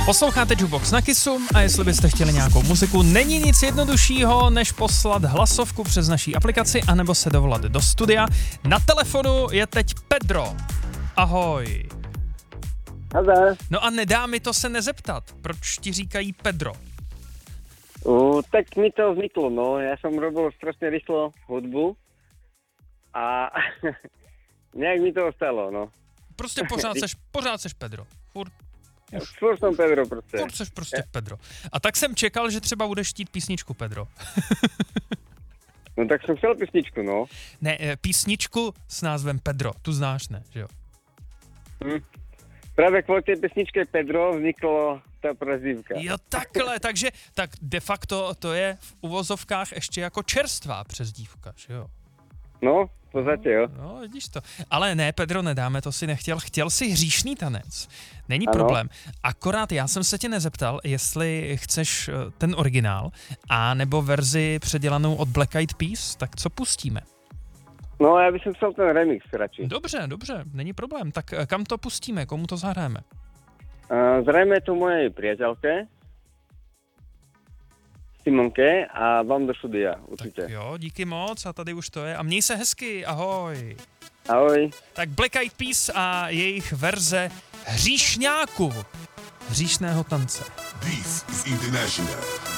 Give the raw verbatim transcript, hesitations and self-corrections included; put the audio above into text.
Posloucháte Jukebox na Kissu a jestli byste chtěli nějakou muziku, není nic jednoduššího, než poslat hlasovku přes naší aplikaci anebo se dovolat do studia. Na telefonu je teď Pedro. Ahoj. Nazdar. No a nedá mi to se nezeptat, proč ti říkají Pedro? Uh, tak mi to vzniklo, no. Ja som robil strašne rýchlo hudbu a nejak mi to ostalo, no. Prostě pořád seš, pořád seš Pedro. Furt, Furt som Pedro prostě. furt seš prostě Pedro. A tak jsem čekal, že třeba budeš chtít písničku Pedro. No tak som chcel písničku, no. Ne, eh, písničku s názvem Pedro, tu znáš, ne, že jo? Hm. Práve kvôli tej pesničke Pedro vzniklo tá prezývka. Jo, takhle, takže tak de facto to je v uvozovkách ještě jako čerstvá přezdívka, že jo? No, v podstate jo. No, vidíš to. Ale ne, Pedro, nedáme, to si nechtěl. Chtěl si hříšný tanec. Není Ano. problém. Akorát já jsem se tě nezeptal, jestli chceš eh, ten originál a nebo verzi předělanou od Black Eyed Peas, tak co pustíme? No, ja by som chcel ten remix radšej. Dobře, dobře, není problém. Tak eh, kam to pustíme, komu to zahrajeme? Uh, zrejme to mojej priateľke, Simonke, a vám do studia, určite. Tak jo, díky moc a tady už to je. A měj se hezky, ahoj. Ahoj. Tak Black Eyed Peas a jejich verze Hříšňáku, hříšného tance. This is International.